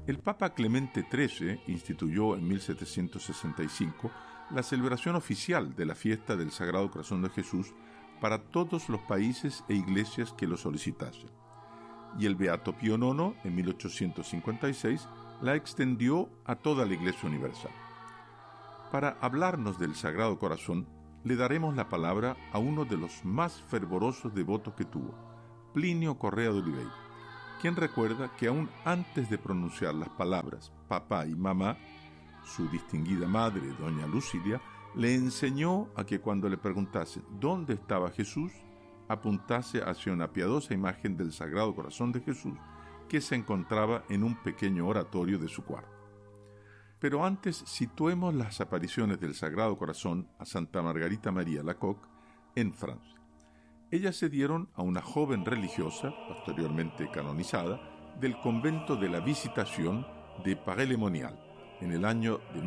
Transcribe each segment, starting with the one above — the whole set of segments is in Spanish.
El Papa Clemente XIII instituyó en 1765 la celebración oficial de la fiesta del Sagrado Corazón de Jesús para todos los países e iglesias que lo solicitasen. Y el Beato Pío IX, en 1856, la extendió a toda la Iglesia Universal. Para hablarnos del Sagrado Corazón, le daremos la palabra a uno de los más fervorosos devotos que tuvo, Plinio Correa de Oliveira, quien recuerda que aún antes de pronunciar las palabras papá y mamá, su distinguida madre, doña Lucilia, le enseñó a que cuando le preguntasen dónde estaba Jesús, apuntase hacia una piadosa imagen del Sagrado Corazón de Jesús que se encontraba en un pequeño oratorio de su cuarto. Pero antes situemos las apariciones del Sagrado Corazón a Santa Margarita María Lacoque en Francia. Ellas se dieron a una joven religiosa, posteriormente canonizada, del convento de la Visitación de Paray-le-Monial, en el año de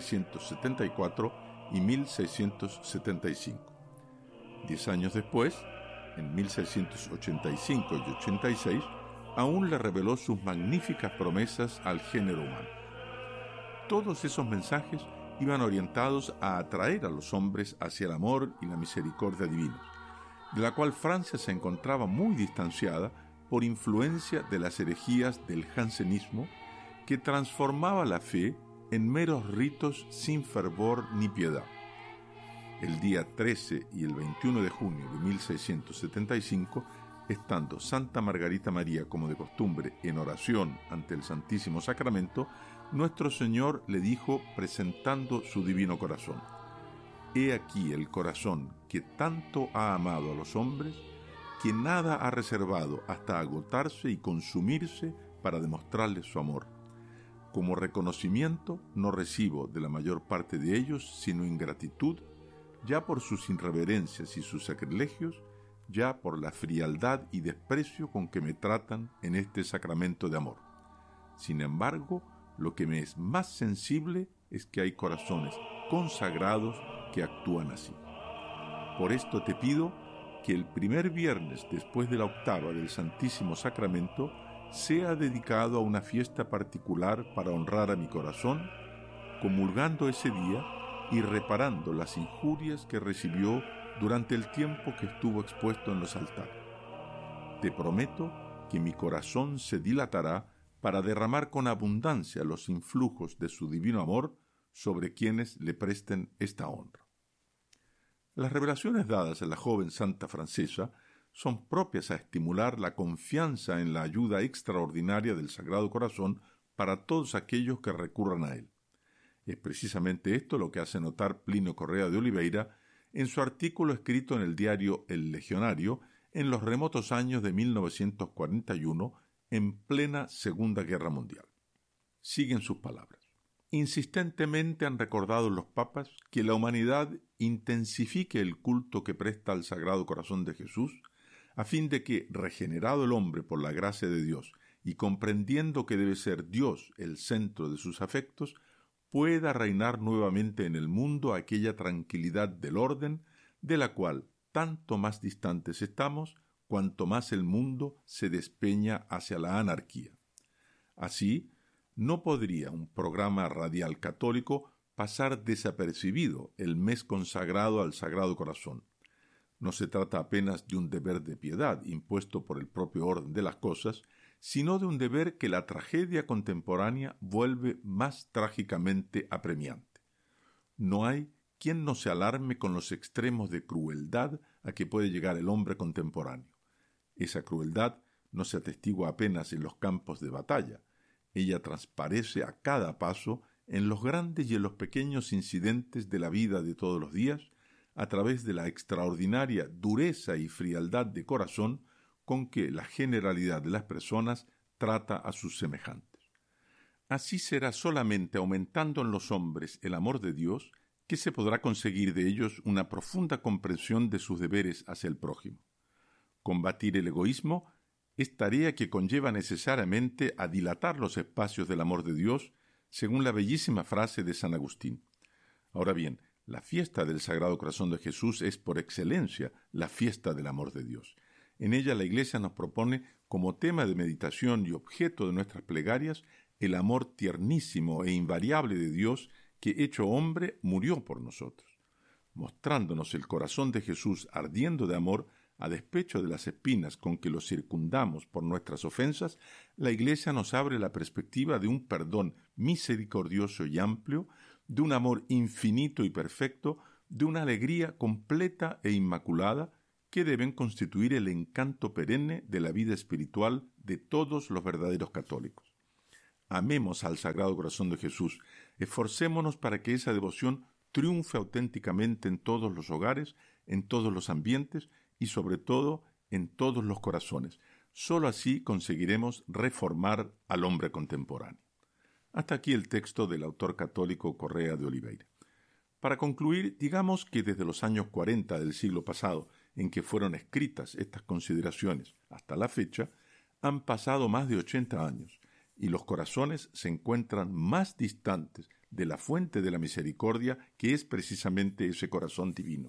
1674 y 1675. 10 años después, en 1685 y 86, aún le reveló sus magníficas promesas al género humano. Todos esos mensajes iban orientados a atraer a los hombres hacia el amor y la misericordia divinos, de la cual Francia se encontraba muy distanciada por influencia de las herejías del jansenismo, que transformaba la fe en meros ritos sin fervor ni piedad. El día 13 y el 21 de junio de 1675, estando Santa Margarita María como de costumbre en oración ante el Santísimo Sacramento, nuestro Señor le dijo presentando su divino corazón: «He aquí el corazón que tanto ha amado a los hombres, que nada ha reservado hasta agotarse y consumirse para demostrarles su amor. Como reconocimiento no recibo de la mayor parte de ellos sino ingratitud, ya por sus irreverencias y sus sacrilegios, ya por la frialdad y desprecio con que me tratan en este sacramento de amor. Sin embargo, lo que me es más sensible es que hay corazones consagrados que actúan así. Por esto te pido que el primer viernes después de la octava del Santísimo Sacramento sea dedicado a una fiesta particular para honrar a mi corazón, comulgando ese día y reparando las injurias que recibió durante el tiempo que estuvo expuesto en los altares. Te prometo que mi corazón se dilatará para derramar con abundancia los influjos de su divino amor sobre quienes le presten esta honra». Las revelaciones dadas a la joven santa francesa son propias a estimular la confianza en la ayuda extraordinaria del Sagrado Corazón para todos aquellos que recurran a él. Es precisamente esto lo que hace notar Plinio Correa de Oliveira en su artículo escrito en el diario El Legionario en los remotos años de 1941, en plena Segunda Guerra Mundial. Siguen sus palabras: «Insistentemente han recordado los papas que la humanidad intensifique el culto que presta al Sagrado Corazón de Jesús, a fin de que, regenerado el hombre por la gracia de Dios y comprendiendo que debe ser Dios el centro de sus afectos, pueda reinar nuevamente en el mundo aquella tranquilidad del orden, de la cual tanto más distantes estamos, cuanto más el mundo se despeña hacia la anarquía. Así, no podría un programa radial católico pasar desapercibido el mes consagrado al Sagrado Corazón. No se trata apenas de un deber de piedad impuesto por el propio orden de las cosas, sino de un deber que la tragedia contemporánea vuelve más trágicamente apremiante. No hay quien no se alarme con los extremos de crueldad a que puede llegar el hombre contemporáneo. Esa crueldad no se atestigua apenas en los campos de batalla. Ella transparece a cada paso en los grandes y en los pequeños incidentes de la vida de todos los días, a través de la extraordinaria dureza y frialdad de corazón con que la generalidad de las personas trata a sus semejantes. Así será solamente aumentando en los hombres el amor de Dios que se podrá conseguir de ellos una profunda comprensión de sus deberes hacia el prójimo. Combatir el egoísmo es tarea que conlleva necesariamente a dilatar los espacios del amor de Dios, según la bellísima frase de San Agustín. Ahora bien, la fiesta del Sagrado Corazón de Jesús es por excelencia la fiesta del amor de Dios. En ella la Iglesia nos propone como tema de meditación y objeto de nuestras plegarias el amor tiernísimo e invariable de Dios que, hecho hombre, murió por nosotros. Mostrándonos el corazón de Jesús ardiendo de amor, a despecho de las espinas con que lo circundamos por nuestras ofensas, la Iglesia nos abre la perspectiva de un perdón misericordioso y amplio, de un amor infinito y perfecto, de una alegría completa e inmaculada, que deben constituir el encanto perenne de la vida espiritual de todos los verdaderos católicos. Amemos al Sagrado Corazón de Jesús, esforcémonos para que esa devoción triunfe auténticamente en todos los hogares, en todos los ambientes y sobre todo en todos los corazones. Sólo así conseguiremos reformar al hombre contemporáneo. Hasta aquí el texto del autor católico Correa de Oliveira. Para concluir, digamos que desde los años 40 del siglo pasado, en que fueron escritas estas consideraciones, hasta la fecha, han pasado más de 80 años, y los corazones se encuentran más distantes de la fuente de la misericordia, que es precisamente ese corazón divino.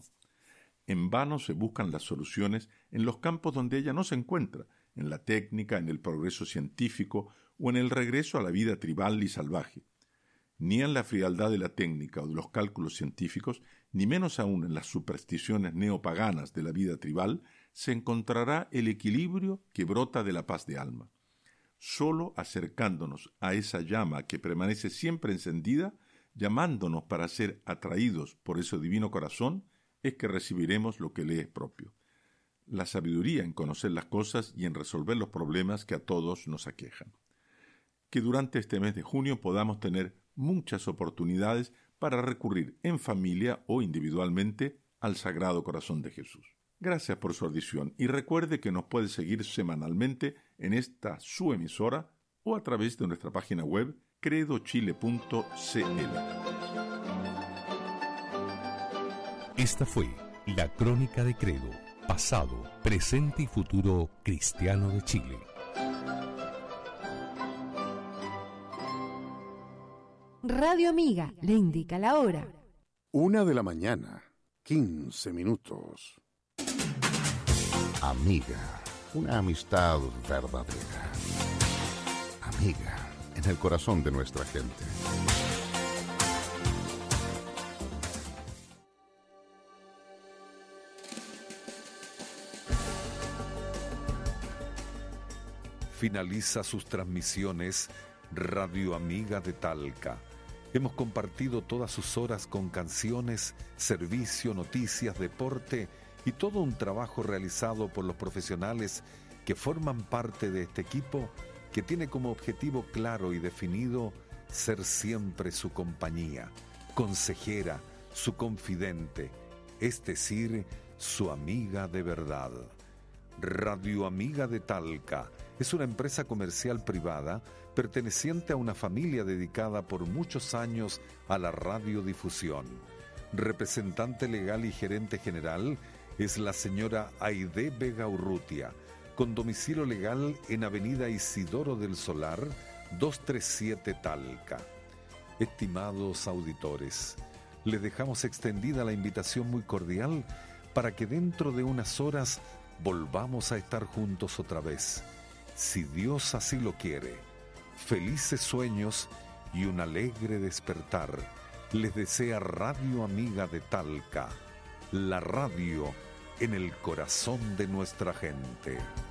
En vano se buscan las soluciones en los campos donde ella no se encuentra, en la técnica, en el progreso científico o en el regreso a la vida tribal y salvaje. Ni en la frialdad de la técnica o de los cálculos científicos, ni menos aún en las supersticiones neopaganas de la vida tribal, se encontrará el equilibrio que brota de la paz de alma. Solo acercándonos a esa llama que permanece siempre encendida, llamándonos para ser atraídos por ese divino corazón, es que recibiremos lo que le es propio. La sabiduría en conocer las cosas y en resolver los problemas que a todos nos aquejan. Que durante este mes de junio podamos tener muchas oportunidades para recurrir en familia o individualmente al Sagrado Corazón de Jesús. Gracias por su audición y recuerde que nos puede seguir semanalmente en esta su emisora o a través de nuestra página web credochile.cl. Esta fue la Crónica de Credo, pasado, presente y futuro cristiano de Chile. Radio Amiga le indica la hora. 1:15 a.m. Amiga, una amistad verdadera. Amiga, en el corazón de nuestra gente. Finaliza sus transmisiones Radio Amiga de Talca. Hemos compartido todas sus horas con canciones, servicio, noticias, deporte y todo un trabajo realizado por los profesionales que forman parte de este equipo que tiene como objetivo claro y definido ser siempre su compañía, consejera, su confidente, es decir, su amiga de verdad. Radio Amiga de Talca es una empresa comercial privada perteneciente a una familia dedicada por muchos años a la radiodifusión. Representante legal y gerente general es la señora Aide Vega Urrutia, con domicilio legal en Avenida Isidoro del Solar, 237 Talca. Estimados auditores, les dejamos extendida la invitación muy cordial para que dentro de unas horas volvamos a estar juntos otra vez, si Dios así lo quiere. Felices sueños y un alegre despertar les desea Radio Amiga de Talca, la radio en el corazón de nuestra gente.